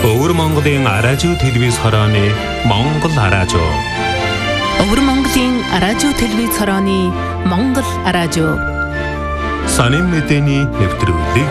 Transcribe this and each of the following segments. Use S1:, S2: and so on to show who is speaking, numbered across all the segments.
S1: Өвөр Монголын радио телевиз хорооны Монгол радио.
S2: Өвөр Монголын радио телевиз хорооны Монгол радио.
S1: Сонин мэдээний нэвтрүүлэг.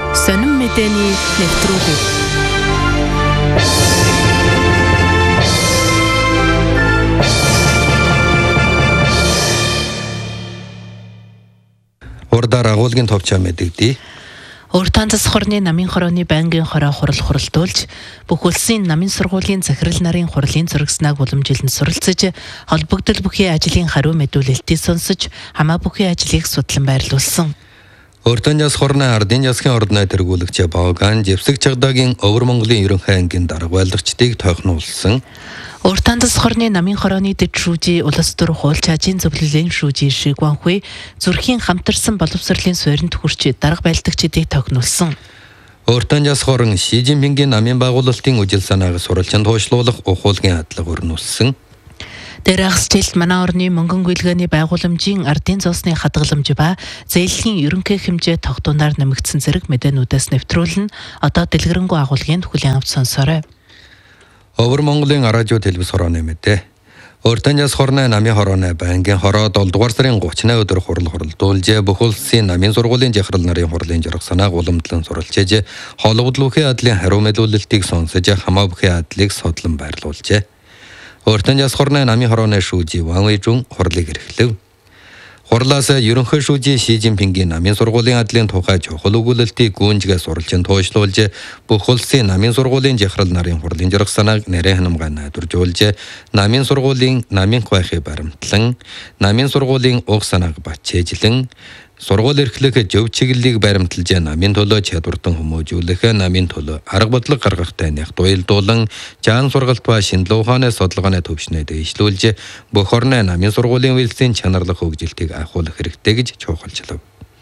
S3: Урдаар агуулгын товчоо мэдэгдээ.
S2: Уртаан засах хорны намын хорооны байнгын хороо хуралдуулж бүх улсын намын сургуулийн захирал нарын хурлын зурагснаг уламжилан суралцаж холбогдол бүхий ажлын хариу мэдүүлэлтийг сонсож хамаа бүхий ажлыг судлан байрлуулсан.
S3: Уртаан засах хорны ардын засгийн ордны тэргүүлэгч Боган Живсэг Чагдагийн Өвөр Монголын ерөнхий ангийн дарга байлагчдыг тойхнуулсан.
S2: Уртаан засах хорны намын хорооны дэд шүүжи улс төр хууль чаажийн зөвлөлийн шүүжи Шигванхүй зүрхийн хамтарсан боловсролын суурьнд хүрч дарга байлдагчдыг тойхнуулсан.
S3: Уртаан засах хорн Ши Жинпингийн намын байгуулалтын үжил санааг сурвалжинд хойшлуулах ухуулгын хадлага өрнүүлсэн.
S2: Дээрхсжилт манай орны мөнгөн гүйлгээний байгууламжийн ардын зоосны хадгаламж ба зээлхийн ерөнхий хэмжээ тогтооноор нэмэгдсэн зэрэг мэдээнүүдээс нэвтрүүлэн одоо дэлгэрэнгүй агуулгын хүлээн авч сонсоорой.
S3: Өвөр Монголын радио телевиз хорооны мэдээ. Уртаан засах хорны намын хорооны байнгын хороо 7 дугаар сарын 30-ны өдөр хуралдуулж бүх улсын намын сургуулийн захирал нарын хурлын жаргал санааг уламжлан суралцж холбогдлын адлын хариу мэдүүлэлтийг сонсож хамаа бүхий адлыг судлан байрлуулжээ. Уртаан засах хорны намын хорооны шүүжи Ван Вэйжун хурлыг эрхлэв. Хурлаас ерөнхий шүүжи Ши Жинпингийн намын сургуулийн адлын тухай чухал өгүүлэлтийг гүнжгээ суралцсан тоошлуулж бүх улсын намын сургуулийн захирал нарын хурлын жаргал санааг нэрээ ханамгай найдваржуулж намын сургуулийн намын гайхыг баримтлан намын сургуулийн уг санааг бачээжлэн сургууль эрхлэх зөв чиглэлийг баримталж намын төлөө чадвартан хүмүүжүүлэх намын төлөө арга бодлого гаргахтай нэх дуйлдуулан жаан сургалт ба шинжилгээ ухааны судалгааны төвшнөө дэвшлүүлж бүх орны намын сургуулийн үйлсийн чанарлах хөгжилтийг ахиулах хэрэгтэй гэж чухалчлав.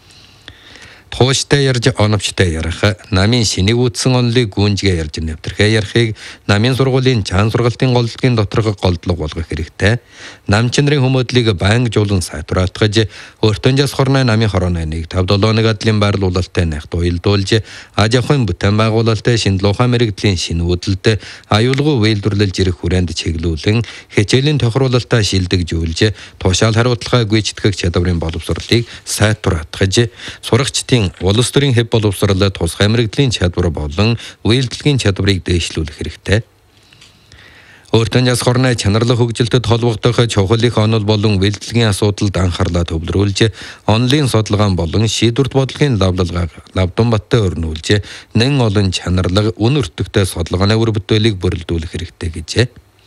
S3: Тууштай ярьж оновчтой ярих, намын шинийг үүтсэн онлыг гүнжгээ ярьж нэвтрэхээ ярихыг намын сургуулийн чаан сургалтын голдлогын доторх голдлого болгох хэрэгтэй. Намчин нарын хүмүүдлийг байнга жуулан сайтруулж, Уртаан засах хорны намын хорооны 1-5-7 адлын байрлуулалттай нэх дуйлдуулж, аж ахуйн бүтээн байгуулалттай шинжилгээ ухаан мэрэгдлийн шинэ үүдэлд аюулгүй үйлдвэрлэлж ирэх хүрээнд чиглүүлэн хичээлийн тохируулалтаа шилдэгжүүлж, туушаал хариуцлага гүйцэтгэх чадварын боловсролыг сайтруулж, сурагчдын улс төрийн хэв боловсролоо тусгай мэрэгдлийн чадвар болон үйлдэлгийн чадварыг дэвшлүүлэх хэрэгтэй. Уртаан засах хорны чанарлах хөгжилтэд холбогдох чухал их онол болон үйлдэлгийн асуудалд анхаарлаа төвлөрүүлж, онлайн судалгаан болон шийдвэрт бодлогын лавдан баттай өрнүүлж, нэн олон чанарлаг үн өртөгтэй судалгааны үр бүтээлийг бүрэлдүүлэх хэрэгтэй гэжээ.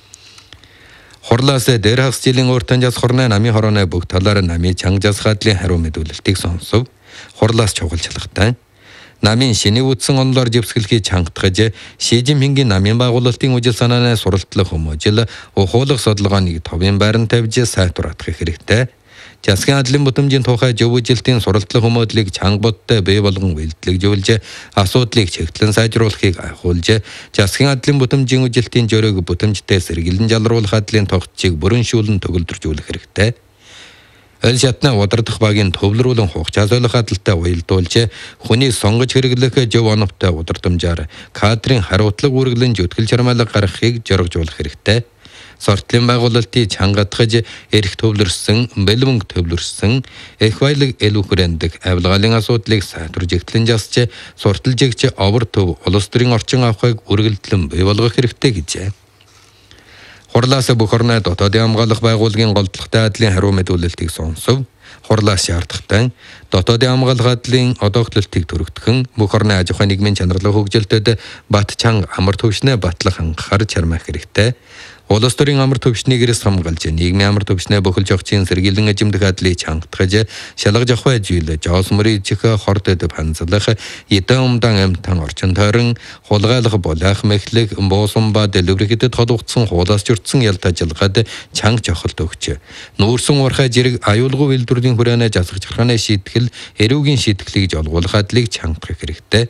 S3: Хурлаас дээрхсжилийн уртаан засах хорны намын хорооны бүх талаар намын чанга засах адлын хариу мэдүүлэлтийг сонсов. Хурлаас чухалчлагтай. Намын шинийг үүтсэн онлоор живсгэлхий чангатгаж, Ши Жинпингийн намын байгуулалтын үжил санааны суралтлах хүмүүжил ухуулах судалгааныг товын байранд тавьж сайтруулах хэрэгтэй. Засгийн адлын бүтэмжийн тухай зөв үжилтийн суралтлах хүмүүдлийг чанга бодтой бий болгон үйлдэлжүүлж, асуудлыг чигтлэн сайжруулахыг ахиулж, засгийн адлын бүтэмжийн үжилтийн жөрөөг бүтэмжтэй сэргийлэн жалруулах адлын тогтцыг бүрэн шүүлэн төгөлдржүүлэх хэрэгтэй. Аль шатны удирдах багийн төвлөрүүлэн хугацаа зөөлөх хадалтай уялдуулж, хүний сонгож хэрэглэх зөв оновтой удирдамжаар кадрын хариуцлага үргэлэн зүтгэл чармайлга гаргахыг зоригжуулах хэрэгтэй. Сортлын байгуулалтыг чангатгаж, эрх төвлөрсөн, бэлмөнг төвлөрсөн, их баялаг эл үхрэндэх авилгаалын асуудлыг сайтруулж ихтлэн жасж, сурталжигч овор төв улс төрийн орчин авахыг үргэлжлэн бий болгох хэрэгтэй гэжээ. Хурлаас бүх орны дотоодын хамгаалах байгууллагын голдлоготой адлын хариу мэдүүлэлтийг сонсов. Хурлаас шаардлагатай дотоодын хамгаалах адлын одооглолтыг төрөгдөхөн бүх орны аж ахуйн нийгмийн чанарлах хөгжилтэд бат чанга амар төвшнээ батлах хангахаар чармаах хэрэгтэй. Улс төрийн амар төвшнийг эрэс хамгаалж, нийгмийн амар төвшнээ бүхэлж огцын сэргийлэн ажимдах адлыг чангатгаж, шалгаж авах ажил, жоос мөрийжих, хорд эдэв ханзлах, эдэн умдан амтан орчин тойрон, хулгайлах болах мэхлэг, буусан ба дэлгэрэгдэд холбогдсон хуулаас журдсан ялт ажиллагаад чанга жохолт өгч, нүүрсэн урхай зэрэг аюулгүй үйлдвэрлэлийн хүрээнэ засах жарганы шийтгэл, эрүүгийн шийтгэлийг жолгуулах адлыг чангатгах хэрэгтэй.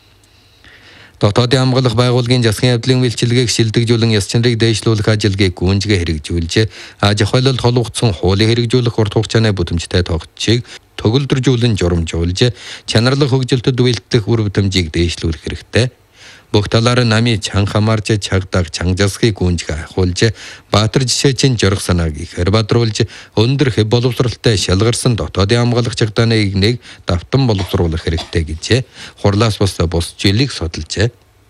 S3: Дотоодын хамгаалах байгууллагын засгийн явдлын үйлчилгээг шилдэгжүүлэн яс чанарыг дэвшлүүлэх ажилгийг гүнжгээ хэрэгжүүлж, аж ахуйлалд холбогдсон хуулийг хэрэгжүүлэх урт хугацааны бүтэмжтэй тогтцыг төгөлдржүүлэн журамжуулж, чанарлах хөгжилтэд үйлдэх үр бүтэмжийг дэвшлүүлэх хэрэгтэй. Бүх талаараа намын чан хамаарч чагдаг чанжасхийг гүнжгэ ахуулж Баатар жишээ чин жорох санааг ихээр бадруулж өндөр хэв боловсралтай шалгарсан дотоодын хамгаалагч чагдааныг нэг давтан боловсруулах хэрэгтэй гэж хурлаас бус жилийг судалжээ.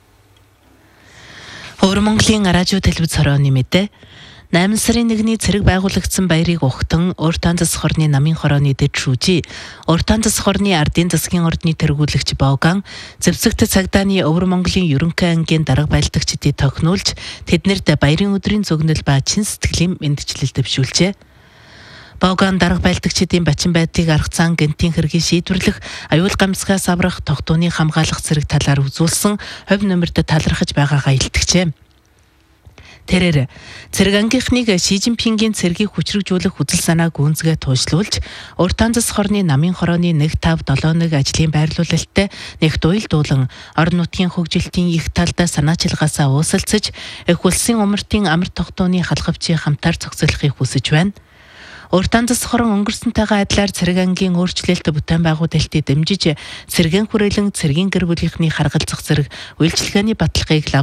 S2: Өөр Монголын радио телевиз хорооны мэдээ 8 сарын 1-ний цэрэг байгуулагдсан баярыг ухтан Уртан засаг хорны намын хорооны дэд шүүжи Уртан засаг хорны ардын засгийн ордны тэргүүлэгч Боган зэвсэгт цагдааны Өвөр Монголын ерөнхий ангийн дарга байлдагчдыг тохинулж тэднэрт баярын өдрийн зөгнөл ба чин сэтгэлийн мэндчлэл дэвшүүлжээ. Боган дарга байлдагчдын бачин байдлыг аргацсан гэнтийн хэргийг шийдвэрлэх аюул гамсгаас аврах тогтооны хамгаалах зэрэг талаар үзүүлсэн хувь нэмэрт талархаж байгаагаа илтгэжээ. Тэрээр цэрэг ангийнхныг Ши Жинпингийн цэргийг хүчрэгжүүлэх үзэл санааг гүнзгээ туйшлуулж Уртан засаг хорны намын хорооны 1-5-7 ажлын байрлуулалттай нэгт уялдуулан орон нутгийн хөгжилтийн их талдаа санаачилгаасаа уусалцаж их улсын умартын амар тогтооны халхавчийг хамтаар зохицуулахыг хүсэж байна. Уртан засаг хорон өнгөрсөнтэйгээ адилаар цэрэг ангийн өөрчлөлт бүтээн байгуулалтыг дэмжиж цэргийн хүрээлэн цэргийн гэр бүлийнхний харгалзах зэрэг үйлчилгээний баталгааг